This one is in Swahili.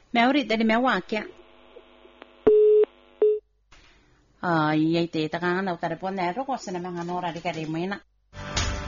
Mauri dari mewakia. Iai te takanga na utare pone roko sena mga nora di kare mena.